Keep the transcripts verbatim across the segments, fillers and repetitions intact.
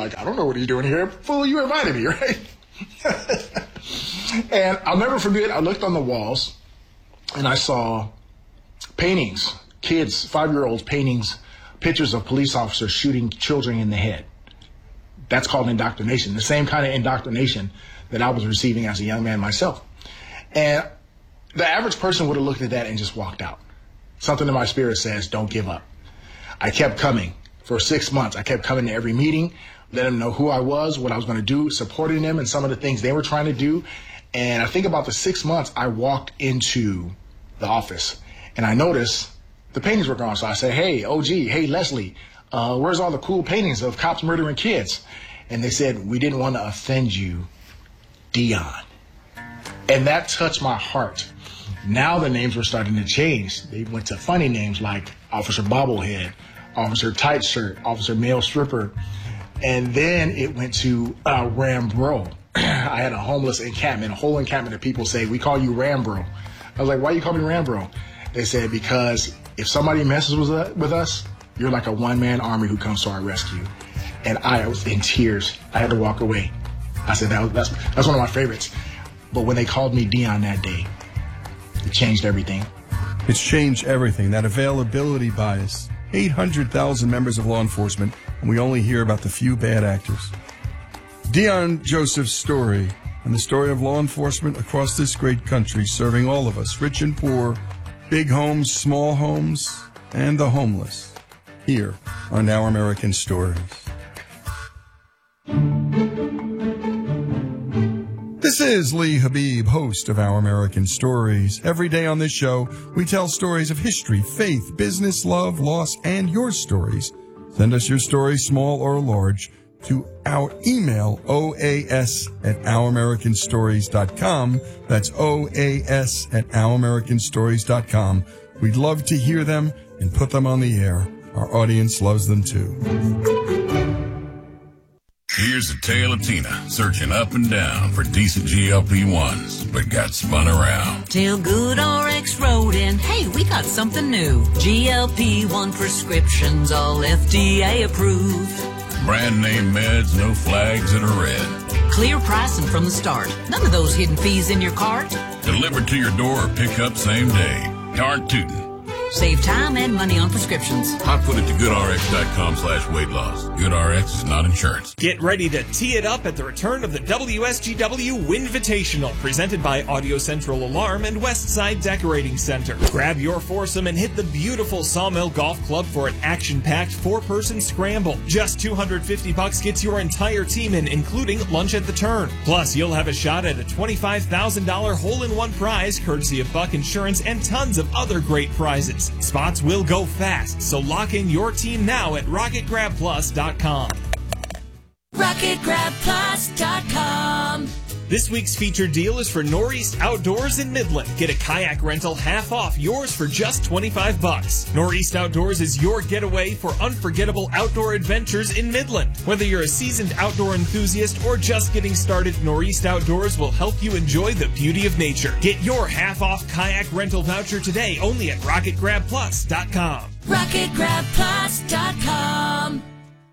like, I don't know what he's doing here. Fool, you invited me, right? And I'll never forget, I looked on the walls and I saw paintings, kids, five-year-olds paintings, pictures of police officers shooting children in the head. That's called indoctrination, the same kind of indoctrination that I was receiving as a young man myself. And the average person would have looked at that and just walked out. Something in my spirit says, don't give up. I kept coming for six months. I kept coming to every meeting, letting them know who I was, what I was going to do, supporting them in some of the things they were trying to do. And I think about the six months, I walked into the office and I noticed the paintings were gone. So I said, hey, O G, hey, Leslie, uh, where's all the cool paintings of cops murdering kids? And they said, we didn't want to offend you, Dion. And that touched my heart. Now the names were starting to change. They went to funny names like Officer Bobblehead, Officer Tight Shirt, Officer Male Stripper. And then it went to uh, Rambro. I had a homeless encampment, a whole encampment of people say, we call you Rambro. I was like, why you call me Rambro? They said, because if somebody messes with, uh, with us, you're like a one-man army who comes to our rescue. And I was in tears. I had to walk away. I said, that was, that's, that's one of my favorites. But when they called me Dion that day, it changed everything. It's changed everything. That availability bias. eight hundred thousand members of law enforcement, and we only hear about the few bad actors. Dion Joseph's story, and the story of law enforcement across this great country, serving all of us, rich and poor, big homes, small homes, and the homeless, here on Our American Stories. This is Lee Habib, host of Our American Stories. Every day on this show, we tell stories of history, faith, business, love, loss, and your stories. Send us your stories, small or large, to our email, O A S at our american stories dot com. That's O A S at our american stories dot com. We'd love to hear them and put them on the air. Our audience loves them too. Here's a tale of Tina searching up and down for decent G L P ones, but got spun around. Till Good R X wrote in, hey, we got something new. G L P one prescriptions, all F D A approved. Brand name meds, no flags that are red. Clear pricing from the start. None of those hidden fees in your cart. Delivered to your door or pick up same day. Darn tootin'. Save time and money on prescriptions. Hot foot at the goodrx.com slash weight loss. GoodRx is not insurance. Get ready to tee it up at the return of the W S G W Winvitational, presented by Audio Central Alarm and Westside Decorating Center. Grab your foursome and hit the beautiful Sawmill Golf Club for an action-packed four-person scramble. Just two hundred fifty bucks gets your entire team in, including lunch at the turn. Plus, you'll have a shot at a twenty-five thousand dollars hole-in-one prize, courtesy of Buck Insurance, and tons of other great prizes. Spots will go fast, so lock in your team now at rocket grab plus dot com. rocket grab plus dot com. This week's featured deal is for Northeast Outdoors in Midland. Get a kayak rental half off, yours for just twenty-five bucks. Northeast Outdoors is your getaway for unforgettable outdoor adventures in Midland. Whether you're a seasoned outdoor enthusiast or just getting started, Northeast Outdoors will help you enjoy the beauty of nature. Get your half off kayak rental voucher today only at rocket grab plus dot com. rocket grab plus dot com.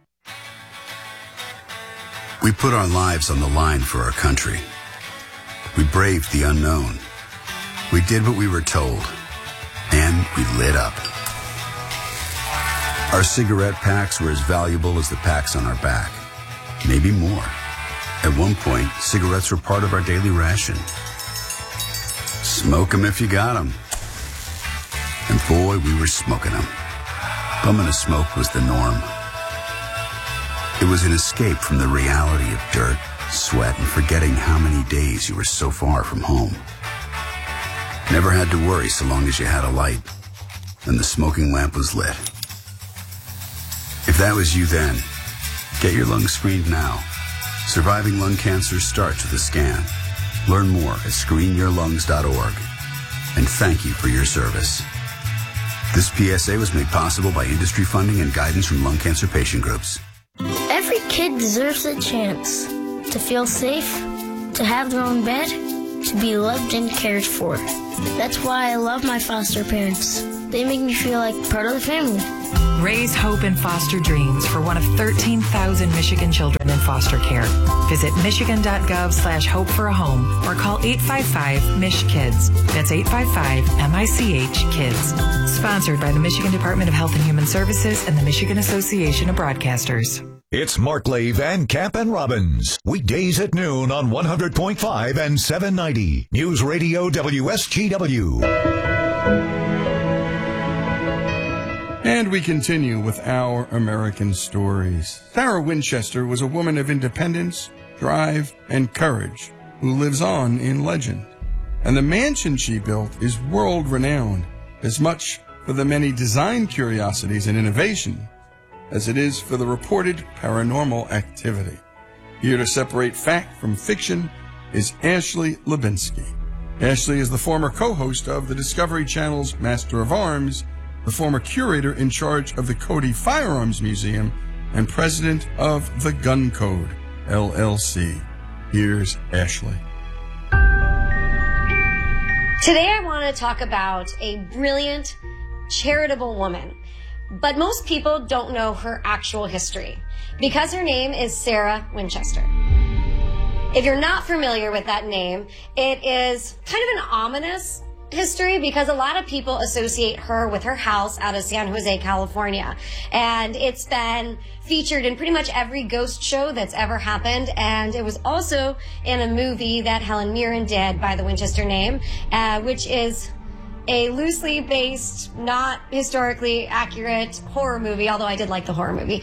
We put our lives on the line for our country. We braved the unknown. We did what we were told. And we lit up. Our cigarette packs were as valuable as the packs on our back. Maybe more. At one point, cigarettes were part of our daily ration. Smoke 'em if you got 'em. And boy, we were smoking 'em. Bumming a smoke was the norm. It was an escape from the reality of dirt, sweat, and forgetting how many days you were so far from home. Never had to worry so long as you had a light, and the smoking lamp was lit. If that was you then, get your lungs screened now. Surviving lung cancer starts with a scan. Learn more at screen your lungs dot org. And thank you for your service. This P S A was made possible by industry funding and guidance from lung cancer patient groups. Every kid deserves a chance to feel safe, to have their own bed, to be loved and cared for. That's why I love my foster parents. They make me feel like part of the family. Raise hope and foster dreams for one of thirteen thousand Michigan children in foster care. Visit michigan.gov slash hope for a home or call eight five five M I C H KIDS. That's eight five five M I C H KIDS. Sponsored by the Michigan Department of Health and Human Services and the Michigan Association of Broadcasters. It's Markley, Van Camp, and Robbins. Weekdays at noon on one hundred point five and seven ninety. News Radio W S G W. And we continue with Our American Stories. Sarah Winchester was a woman of independence, drive, and courage who lives on in legend. And the mansion she built is world-renowned, as much for the many design curiosities and innovation as it is for the reported paranormal activity. Here to separate fact from fiction is Ashley Lubinsky. Ashley is the former co-host of the Discovery Channel's Master of Arms, the former curator in charge of the Cody Firearms Museum, and president of the Gun Code, L L C. Here's Ashley. Today I want to talk about a brilliant, charitable woman. But most people don't know her actual history because her name is Sarah Winchester. If you're not familiar with that name, it is kind of an ominous history because a lot of people associate her with her house out of San Jose, California. And it's been featured in pretty much every ghost show that's ever happened. And it was also in a movie that Helen Mirren did by the Winchester name, uh, which is a loosely based, not historically accurate horror movie, although I did like the horror movie.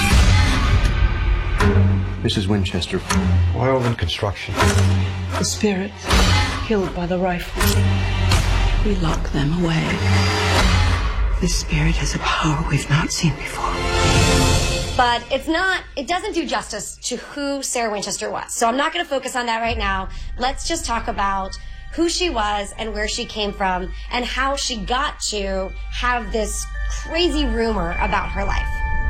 Missus Winchester, why all the construction? The spirits killed by the rifle. We lock them away. This spirit has a power we've not seen before. But it's not, it doesn't do justice to who Sarah Winchester was. So I'm not going to focus on that right now. Let's just talk about who she was and where she came from and how she got to have this crazy rumor about her life.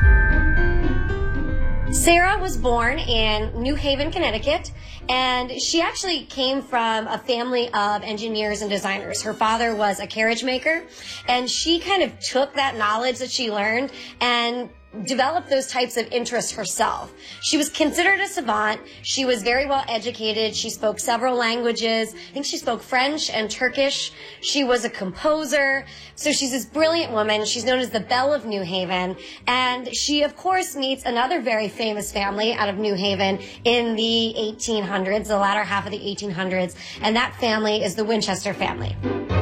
Sarah was born in New Haven, Connecticut, and she actually came from a family of engineers and designers. Her father was a carriage maker, and she kind of took that knowledge that she learned and developed those types of interests herself. She was considered a savant. She was very well educated. She spoke several languages. I think she spoke French and Turkish. She was a composer. So she's this brilliant woman. She's known as the Belle of New Haven. And she, of course, meets another very famous family out of New Haven in the eighteen hundreds, the latter half of the eighteen hundreds. And that family is the Winchester family.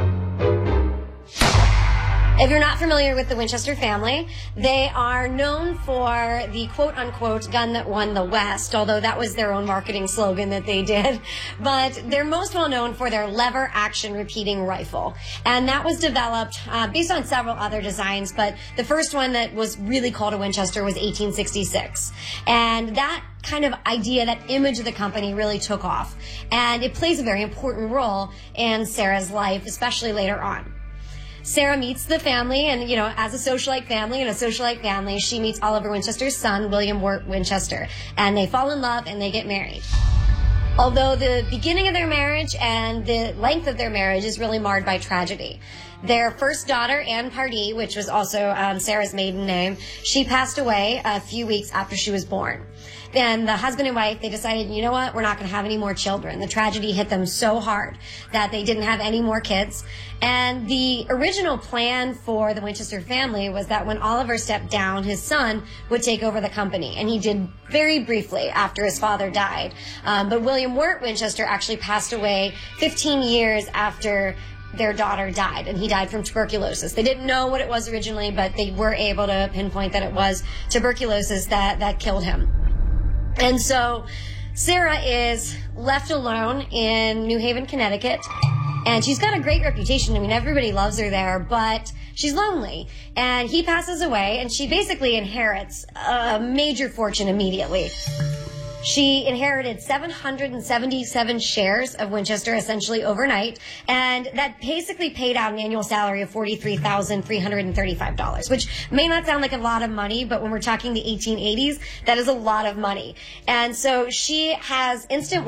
If you're not familiar with the Winchester family, they are known for the quote-unquote gun that won the West, although that was their own marketing slogan that they did. But they're most well known for their lever-action repeating rifle. And that was developed uh, based on several other designs, but the first one that was really called a Winchester was eighteen sixty-six. And that kind of idea, that image of the company really took off. And it plays a very important role in Sarah's life, especially later on. Sarah meets the family, and, you know, as a socialite family and a socialite family, she meets Oliver Winchester's son, William Wirt Winchester, and they fall in love and they get married. Although the beginning of their marriage and the length of their marriage is really marred by tragedy. Their first daughter, Anne Pardee, which was also um, Sarah's maiden name, she passed away a few weeks after she was born. Then the husband and wife, they decided, you know what, we're not going to have any more children. The tragedy hit them so hard that they didn't have any more kids. And the original plan for the Winchester family was that when Oliver stepped down, his son would take over the company. And he did very briefly after his father died. Um, but William Wirt Winchester actually passed away fifteen years after their daughter died, and he died from tuberculosis. They didn't know what it was originally, but they were able to pinpoint that it was tuberculosis that, that killed him. And so Sarah is left alone in New Haven, Connecticut, and she's got a great reputation. I mean, everybody loves her there, but she's lonely. And he passes away, and she basically inherits a major fortune immediately. She inherited seven hundred seventy-seven shares of Winchester essentially overnight, and that basically paid out an annual salary of forty-three thousand three hundred thirty-five dollars, which may not sound like a lot of money, but when we're talking the eighteen eighties, that is a lot of money. And so she has instant wealth.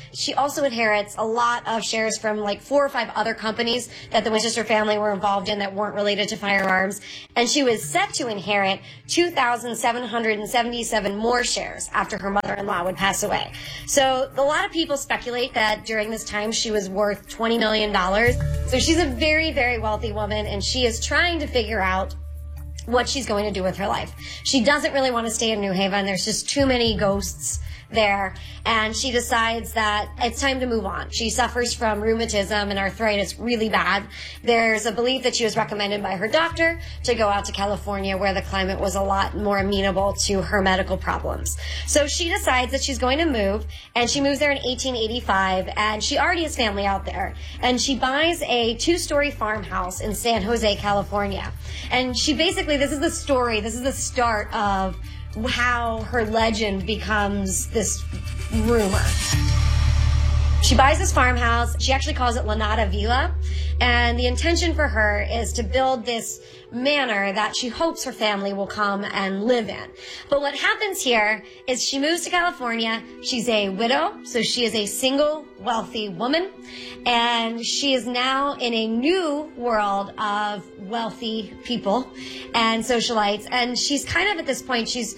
She also inherits a lot of shares from like four or five other companies that the Winchester family were involved in that weren't related to firearms. And she was set to inherit two thousand seven hundred seventy-seven more shares after her mother-in-law would pass away. So a lot of people speculate that during this time she was worth twenty million dollars. So she's a very, very wealthy woman, and she is trying to figure out what she's going to do with her life. She doesn't really want to stay in New Haven. There's just too many ghosts there, and she decides that it's time to move on. She suffers from rheumatism and arthritis really bad. There's a belief that she was recommended by her doctor to go out to California, where the climate was a lot more amenable to her medical problems. So she decides that she's going to move, and she moves there in eighteen eighty-five, and she already has family out there. And she buys a two-story farmhouse in San Jose, California. And she basically, this is the story, this is the start of how her legend becomes this rumor. She buys this farmhouse. She actually calls it Lanata Villa. And the intention for her is to build this manor that she hopes her family will come and live in. But what happens here is she moves to California. She's a widow, so she is a single, wealthy woman. And she is now in a new world of wealthy people and socialites. And she's kind of at this point, she's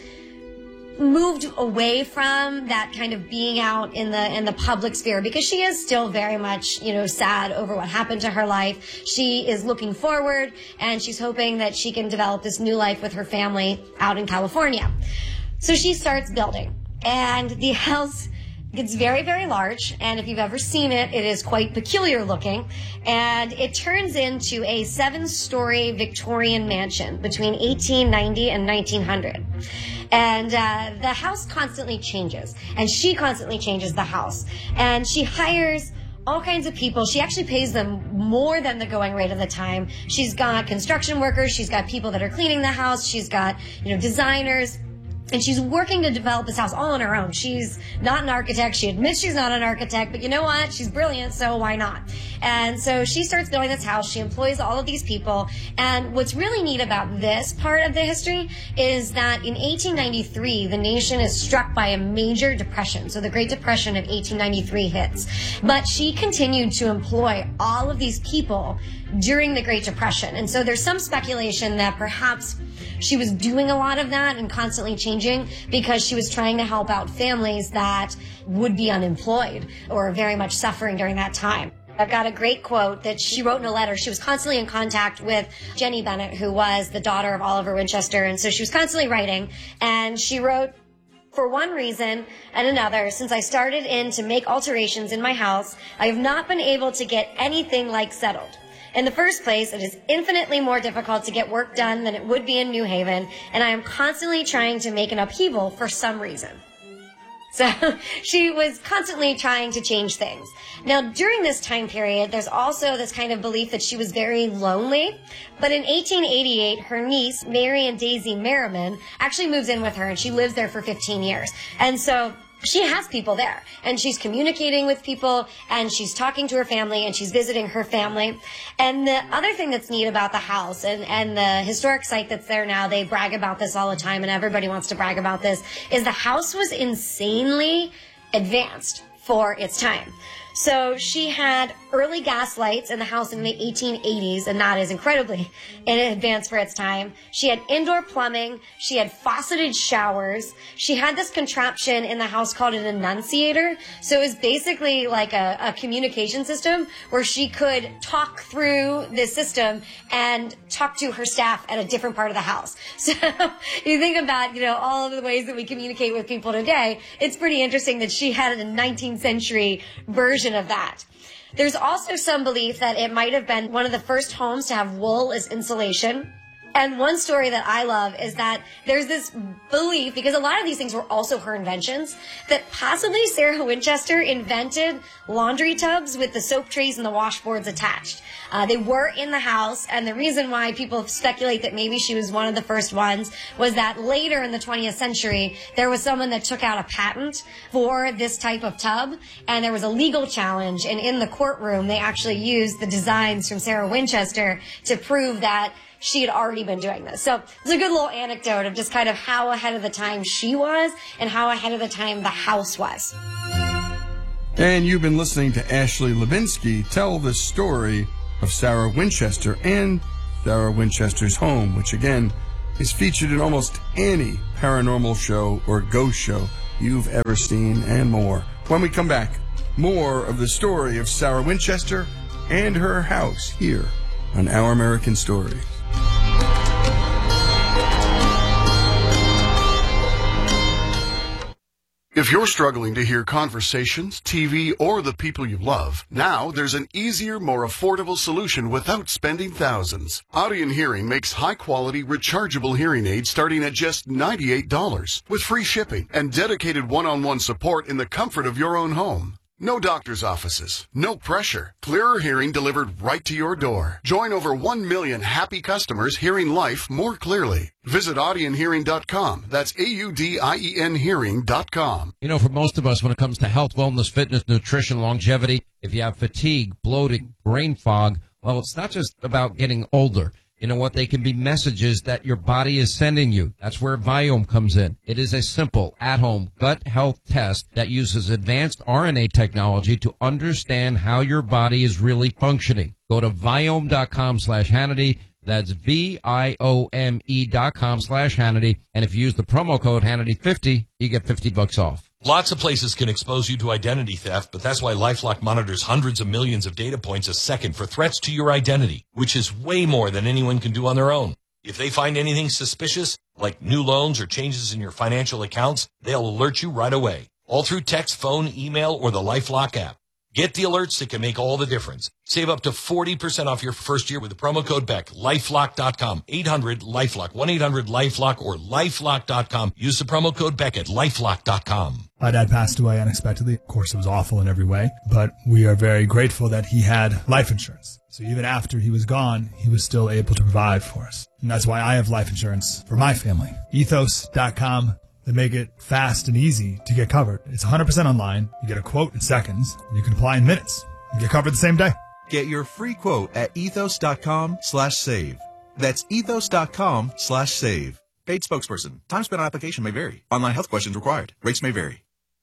moved away from that kind of being out in the in the public sphere, because she is still very much, you know, sad over what happened to her life. She is looking forward, and she's hoping that she can develop this new life with her family out in California. So she starts building, and the house gets very, very large, and if you've ever seen it, it is quite peculiar looking, and it turns into a seven-story Victorian mansion between eighteen ninety and nineteen hundred. And uh, the house constantly changes, and she constantly changes the house, and she hires all kinds of people. She actually pays them more than the going rate of the time. She's got construction workers, she's got people that are cleaning the house, she's got, you know, designers. And she's working to develop this house all on her own. She's not an architect. She admits she's not an architect, but you know what? She's brilliant, so why not? And so she starts building this house. She employs all of these people. And what's really neat about this part of the history is that in eighteen ninety-three, the nation is struck by a major depression. So the Great Depression of eighteen ninety-three hits. But she continued to employ all of these people during the Great Depression. And so there's some speculation that perhaps she was doing a lot of that and constantly changing because she was trying to help out families that would be unemployed or very much suffering during that time. I've got a great quote that she wrote in a letter. She was constantly in contact with Jenny Bennett, who was the daughter of Oliver Winchester. And so she was constantly writing, and she wrote, "For one reason and another, since I started in to make alterations in my house, I have not been able to get anything like settled. In the first place, it is infinitely more difficult to get work done than it would be in New Haven, and I am constantly trying to make an upheaval for some reason." So she was constantly trying to change things. Now, during this time period, there's also this kind of belief that she was very lonely. But in eighteen eighty-eight, her niece, Marion Daisy Merriman, actually moves in with her, and she lives there for fifteen years. And so she has people there, and she's communicating with people, and she's talking to her family, and she's visiting her family. And the other thing that's neat about the house and, and the historic site that's there now, they brag about this all the time, and everybody wants to brag about this, is the house was insanely advanced for its time. So she had early gas lights in the house in the eighteen eighties, and that is incredibly in advance for its time. She had indoor plumbing. She had fauceted showers. She had this contraption in the house called an annunciator. So it was basically like a, a communication system where she could talk through this system and talk to her staff at a different part of the house. So you think about, you know, all of the ways that we communicate with people today, it's pretty interesting that she had a nineteenth century version of that. There's also some belief that it might have been one of the first homes to have wool as insulation. And one story that I love is that there's this belief, because a lot of these things were also her inventions, that possibly Sarah Winchester invented laundry tubs with the soap trays and the washboards attached. Uh, they were in the house, and the reason why people speculate that maybe she was one of the first ones was that later in the twentieth century, there was someone that took out a patent for this type of tub, and there was a legal challenge, and in the courtroom, they actually used the designs from Sarah Winchester to prove that she had already been doing this. So it's a good little anecdote of just kind of how ahead of the time she was and how ahead of the time the house was. And you've been listening to Ashley Levinsky tell the story of Sarah Winchester and Sarah Winchester's home, which again is featured in almost any paranormal show or ghost show you've ever seen and more. When we come back, more of the story of Sarah Winchester and her house here on Our American Stories. If you're struggling to hear conversations, T V, or the people you love, now there's an easier, more affordable solution without spending thousands. Audion Hearing makes high-quality, rechargeable hearing aids starting at just ninety-eight dollars with free shipping and dedicated one-on-one support in the comfort of your own home. No doctor's offices, no pressure. Clearer hearing delivered right to your door. Join over one million happy customers hearing life more clearly. Visit audion hearing dot com. That's A U D I E N hearing dot com. You know, for most of us, when it comes to health, wellness, fitness, nutrition, longevity, if you have fatigue, bloating, brain fog, well, it's not just about getting older. You know what? They can be messages that your body is sending you. That's where Viome comes in. It is a simple, at-home gut health test that uses advanced R N A technology to understand how your body is really functioning. Go to Viome dot com slash Hannity. That's V I O M E dot com slash Hannity. And if you use the promo code Hannity fifty, you get fifty bucks off. Lots of places can expose you to identity theft, but that's why LifeLock monitors hundreds of millions of data points a second for threats to your identity, which is way more than anyone can do on their own. If they find anything suspicious, like new loans or changes in your financial accounts, they'll alert you right away, all through text, phone, email, or the LifeLock app. Get the alerts that can make all the difference. Save up to forty percent off your first year with the promo code Beck. LifeLock dot com. eight hundred LifeLock. one eight hundred LifeLock or LifeLock dot com. Use the promo code Beck at LifeLock dot com. My dad passed away unexpectedly. Of course, it was awful in every way, but we are very grateful that he had life insurance. So even after he was gone, he was still able to provide for us. And that's why I have life insurance for my family. ethos dot com. They make it fast and easy to get covered. It's one hundred percent online. You get a quote in seconds. And you can apply in minutes. You get covered the same day. Get your free quote at ethos dot com slash save. That's ethos dot com slash save. Paid spokesperson. Time spent on application may vary. Online health questions required. Rates may vary.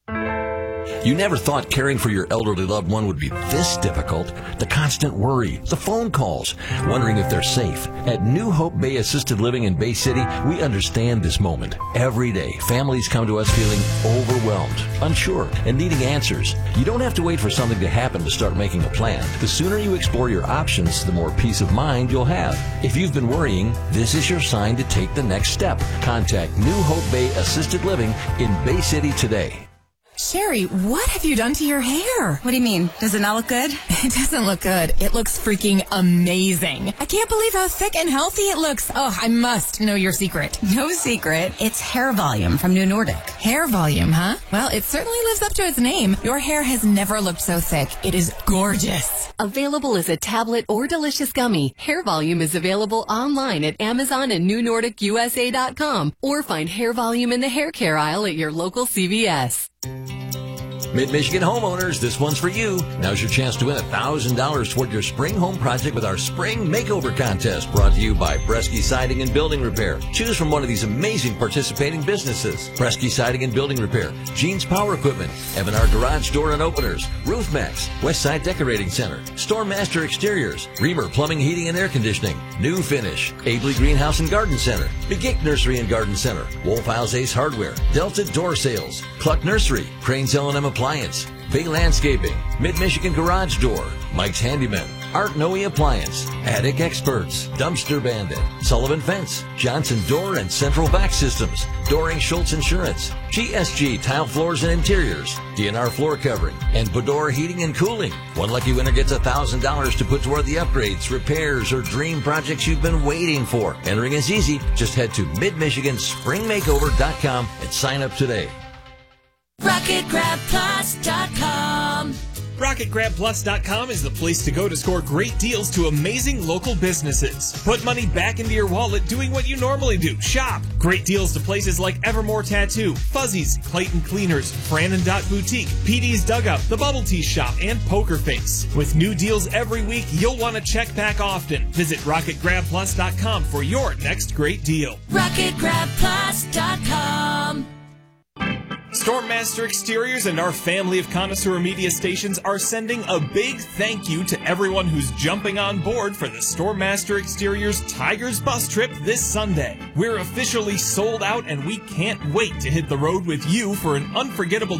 You never thought caring for your elderly loved one would be this difficult. The constant worry, the phone calls, wondering if they're safe. At New Hope Bay Assisted Living in Bay City, we understand this moment. Every day, families come to us feeling overwhelmed, unsure, and needing answers. You don't have to wait for something to happen to start making a plan. The sooner you explore your options, the more peace of mind you'll have. If you've been worrying, this is your sign to take the next step. Contact New Hope Bay Assisted Living in Bay City today. Sherry, what have you done to your hair? What do you mean? Does it not look good? It doesn't look good. It looks freaking amazing. I can't believe how thick and healthy it looks. Oh, I must know your secret. No secret. It's hair volume from New Nordic. Hair volume, huh? Well, it certainly lives up to its name. Your hair has never looked so thick. It is gorgeous. Available as a tablet or delicious gummy, Hair Volume is available online at Amazon and New Nordic U S A dot com or find Hair Volume in the hair care aisle at your local C V S. Mid-Michigan homeowners, this one's for you. Now's your chance to win one thousand dollars toward your spring home project with our Spring Makeover Contest, brought to you by Bresky Siding and Building Repair. Choose from one of these amazing participating businesses: Bresky Siding and Building Repair, Jeans Power Equipment, Evanar Garage Door and Openers, RoofMax, Westside Decorating Center, Stormmaster Exteriors, Reamer Plumbing, Heating and Air Conditioning, New Finish, Abley Greenhouse and Garden Center, Begic Nursery and Garden Center, Wolf House Ace Hardware, Delta Door Sales, Cluck Nursery, Cranes L and M Appliance, Bay Landscaping, Mid-Michigan Garage Door, Mike's Handyman, Art Noe Appliance, Attic Experts, Dumpster Bandit, Sullivan Fence, Johnson Door and Central Vac Systems, Doring Schultz Insurance, G S G Tile Floors and Interiors, D N R Floor Covering, and Bedore Heating and Cooling. One lucky winner gets one thousand dollars to put toward the upgrades, repairs, or dream projects you've been waiting for. Entering is easy. Just head to mid michigan spring makeover dot com and sign up today. rocket grab plus dot com. rocket grab plus dot com is the place to go to score great deals to amazing local businesses. Put money back into your wallet doing what you normally do. Shop. Great deals to places like Evermore Tattoo, Fuzzies, Clayton Cleaners, Fran and Dot Boutique, P D's Dugout, The Bubble Tea Shop, and Poker Face. With new deals every week, you'll want to check back often. Visit rocket grab plus dot com for your next great deal. rocket grab plus dot com. Stormmaster Exteriors and our family of connoisseur media stations are sending a big thank you to everyone who's jumping on board for the Stormmaster Exteriors Tigers bus trip this Sunday. We're officially sold out and we can't wait to hit the road with you for an unforgettable